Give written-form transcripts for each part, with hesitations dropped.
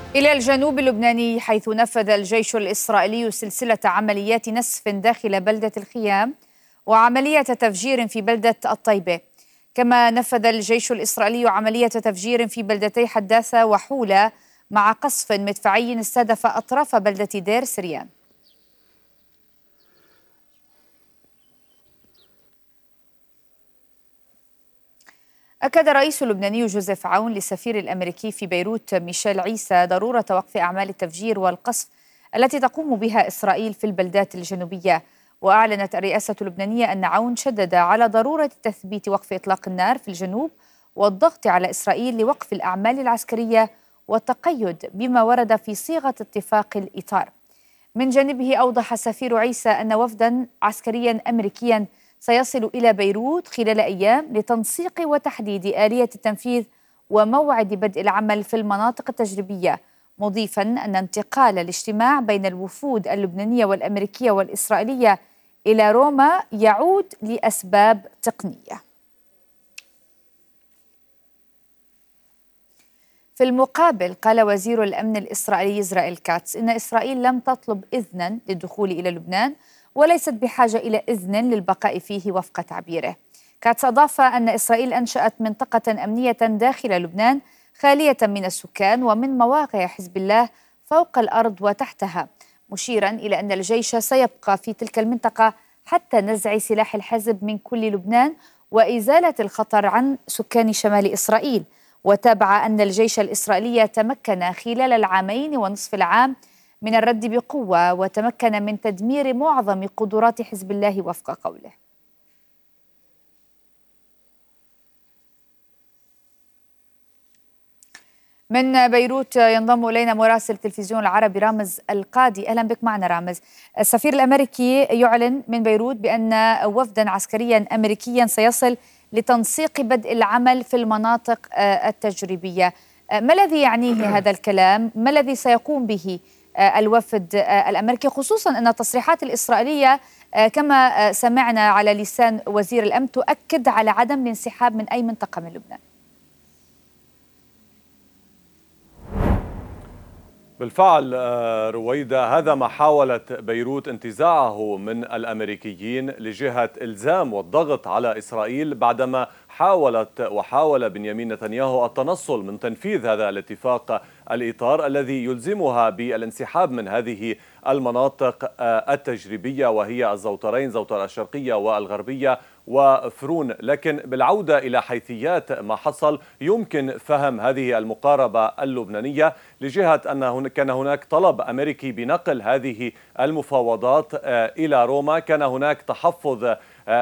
إلى الجنوب اللبناني، حيث نفذ الجيش الإسرائيلي سلسلة عمليات نسف داخل بلدة الخيام وعملية تفجير في بلدة الطيبة. كما نفذ الجيش الإسرائيلي عملية تفجير في بلدتي حداثة وحولة، مع قصف مدفعي استهدف أطراف بلدة دير سريان. أكد الرئيس اللبناني جوزيف عون للسفير الأمريكي في بيروت ميشيل عيسى ضرورة وقف أعمال التفجير والقصف التي تقوم بها إسرائيل في البلدات الجنوبية. وأعلنت الرئاسة اللبنانية أن عون شدد على ضرورة تثبيت وقف إطلاق النار في الجنوب والضغط على إسرائيل لوقف الأعمال العسكرية والتقيد بما ورد في صيغة اتفاق الإطار. من جانبه أوضح السفير عيسى أن وفدا عسكريا أمريكيا سيصل إلى بيروت خلال أيام لتنسيق وتحديد آلية التنفيذ وموعد بدء العمل في المناطق التجريبية، مضيفا أن انتقال الاجتماع بين الوفود اللبنانية والأمريكية والإسرائيلية إلى روما يعود لأسباب تقنية. في المقابل، قال وزير الأمن الإسرائيلي إسرائيل كاتس إن إسرائيل لم تطلب إذنا للدخول إلى لبنان وليست بحاجة إلى إذن للبقاء فيه وفق تعبيره. كاتس أضاف أن إسرائيل أنشأت منطقة أمنية داخل لبنان خالية من السكان ومن مواقع حزب الله فوق الأرض وتحتها، مشيرا إلى أن الجيش سيبقى في تلك المنطقة حتى نزع سلاح الحزب من كل لبنان وإزالة الخطر عن سكان شمال إسرائيل. وتابع أن الجيش الإسرائيلي تمكن خلال العامين ونصف العام من الرد بقوة وتمكن من تدمير معظم قدرات حزب الله وفق قوله. من بيروت ينضم إلينا مراسل تلفزيون العربي رامز القادي. أهلا بك معنا رامز. السفير الأمريكي يعلن من بيروت بأن وفدا عسكريا أمريكيا سيصل لتنسيق بدء العمل في المناطق التجريبية. ما الذي يعنيه هذا الكلام؟ ما الذي سيقوم به الوفد الأمريكي، خصوصا أن التصريحات الإسرائيلية كما سمعنا على لسان وزير الأمن تؤكد على عدم الانسحاب من أي منطقة من لبنان؟ بالفعل رويدة، هذا ما حاولت بيروت انتزاعه من الأمريكيين لجهة إلزام والضغط على إسرائيل بعدما حاول بنيامين نتنياهو التنصل من تنفيذ هذا الاتفاق الإطار الذي يلزمها بالانسحاب من هذه المناطق التجريبية، وهي الزوترين، زوتر الشرقية والغربية وفرون. لكن بالعودة إلى حيثيات ما حصل، يمكن فهم هذه المقاربة اللبنانية لجهة أن كان هناك طلب أمريكي بنقل هذه المفاوضات إلى روما. كان هناك تحفظ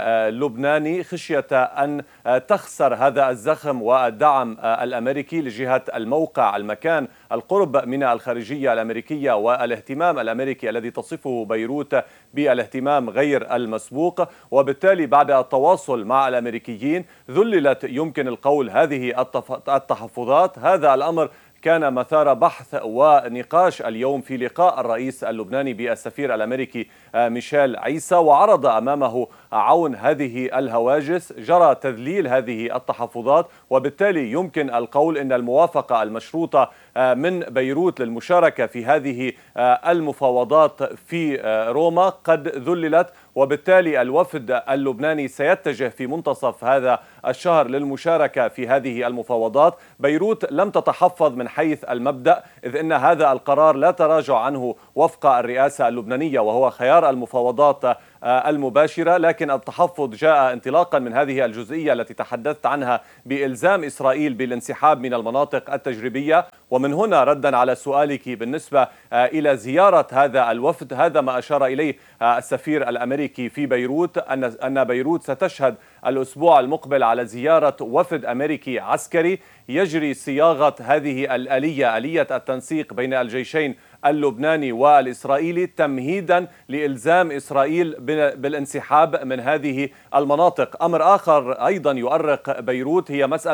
لبناني خشية أن تخسر هذا الزخم والدعم الأمريكي لجهة الموقع، المكان، القرب من الخارجية الأمريكية والاهتمام الأمريكي الذي تصفه بيروت بالاهتمام غير المسبوق. وبالتالي بعد التواصل مع الأمريكيين ذللت، يمكن القول، هذه التحفظات. هذا الأمر كان مثار بحث ونقاش اليوم في لقاء الرئيس اللبناني بالسفير الأمريكي ميشيل عيسى، وعرض أمامه عون هذه الهواجس. جرى تذليل هذه التحفظات، وبالتالي يمكن القول أن الموافقة المشروطة من بيروت للمشاركة في هذه المفاوضات في روما قد ذللت، وبالتالي الوفد اللبناني سيتجه في منتصف هذا الشهر للمشاركة في هذه المفاوضات. بيروت لم تتحفظ من حيث المبدأ، إذ أن هذا القرار لا تراجع عنه وفق الرئاسة اللبنانية، وهو خيار المفاوضات المباشرة. لكن التحفظ جاء انطلاقا من هذه الجزئية التي تحدثت عنها بإلزام إسرائيل بالانسحاب من المناطق التجريبية. ومن هنا ردا على سؤالك بالنسبة إلى زيارة هذا الوفد، هذا ما أشار إليه السفير الأمريكي في بيروت، أن بيروت ستشهد الأسبوع المقبل على زيارة وفد أمريكي عسكري يجري صياغة هذه الآلية، آلية التنسيق بين الجيشين اللبناني والإسرائيلي، تمهيدا لإلزام إسرائيل بالانسحاب من هذه المناطق. أمر آخر أيضا يؤرق بيروت هي مسألة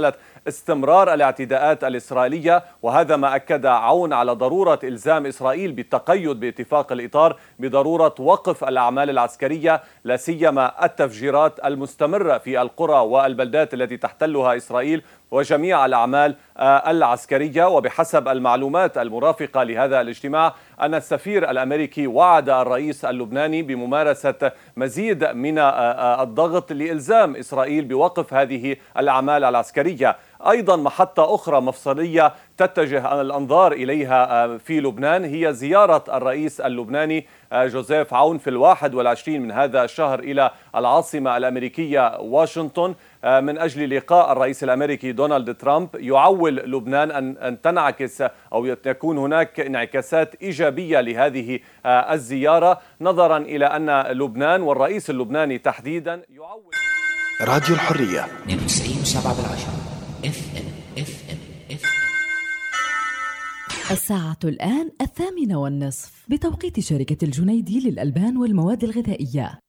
استمرار الاعتداءات الإسرائيلية، وهذا ما أكد عون على ضرورة إلزام إسرائيل بالتقيد باتفاق الإطار، بضرورة وقف الأعمال العسكرية لا سيما التفجيرات المستمرة في القرى والبلدات التي تحتلها إسرائيل، وجميع الأعمال العسكرية. وبحسب المعلومات المرافقة لهذا الاجتماع أن السفير الأمريكي وعد الرئيس اللبناني بممارسة مزيد من الضغط لإلزام إسرائيل بوقف هذه الأعمال العسكرية. أيضا محطة أخرى مفصلية تتجه الأنظار إليها في لبنان هي زيارة الرئيس اللبناني جوزيف عون في 21 من هذا الشهر إلى العاصمة الأمريكية واشنطن من أجل لقاء الرئيس الأمريكي دونالد ترامب. يعول لبنان أن تنعكس أو يكون هناك انعكاسات إيجابية لهذه الزيارة، نظرا إلى أن لبنان والرئيس اللبناني تحديدا يعول. راديو الحرية 92.7 FM. الساعة الآن 8:30 بتوقيت شركة الجنيدي للألبان والمواد الغذائية.